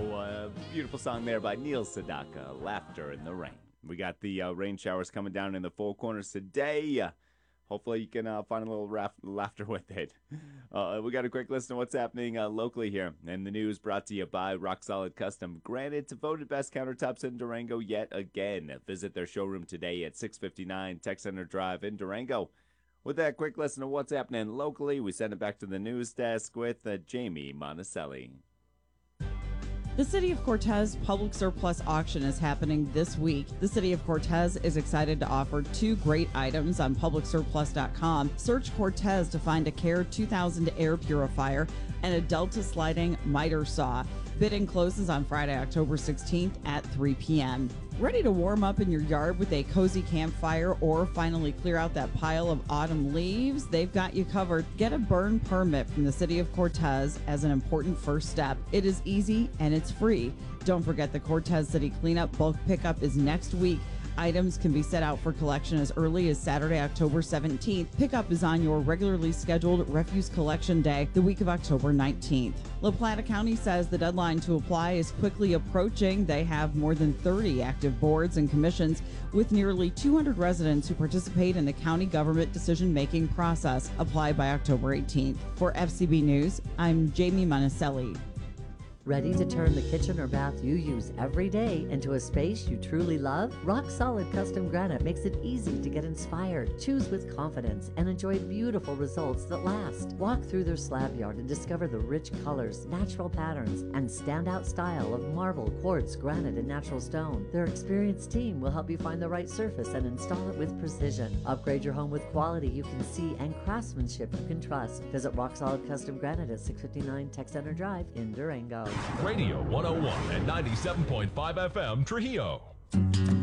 Beautiful song there by Neil Sedaka, Laughter in the Rain. We got the rain showers coming down in the Four Corners today. Hopefully you can find a little laughter with it. We got a quick list of what's happening locally here. And the news brought to you by Rock Solid Custom Granite, voted best countertops in Durango yet again. Visit their showroom today at 659 Tech Center Drive in Durango. With that quick listen of what's happening locally, we send it back to the news desk with Jamie Monticelli. The City of Cortez public surplus auction is happening this week. The City of Cortez is excited to offer two great items on publicsurplus.com. Search Cortez to find a Care 2000 air purifier and a Delta sliding miter saw. Bidding closes on Friday, October 16th at 3 p.m. Ready to warm up in your yard with a cozy campfire or finally clear out that pile of autumn leaves? They've got you covered. Get a burn permit from the City of Cortez as an important first step. It is easy and it's free. Don't forget the Cortez City Cleanup bulk pickup is next week. Items can be set out for collection as early as Saturday, October 17th. Pickup is on your regularly scheduled refuse collection day, the week of October 19th. La Plata County says the deadline to apply is quickly approaching. They have more than 30 active boards and commissions with nearly 200 residents who participate in the county government decision-making process. Apply by October 18th. For FCB News, I'm Jamie Monticelli. Ready to turn the kitchen or bath you use every day into a space you truly love? Rock Solid Custom Granite makes it easy to get inspired. Choose with confidence and enjoy beautiful results that last. Walk through their slab yard and discover the rich colors, natural patterns, and standout style of marble, quartz, granite, and natural stone. Their experienced team will help you find the right surface and install it with precision. Upgrade your home with quality you can see and craftsmanship you can trust. Visit Rock Solid Custom Granite at 659 Tech Center Drive in Durango. Radio 101 and 97.5 FM Trujillo.